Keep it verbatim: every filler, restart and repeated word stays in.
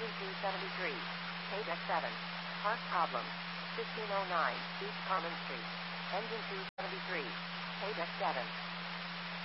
Engine two seventy-three. Paydeck seven. Park problem. fifteen oh nine East Carmen Street. Engine two seventy-three. Paydeck seven.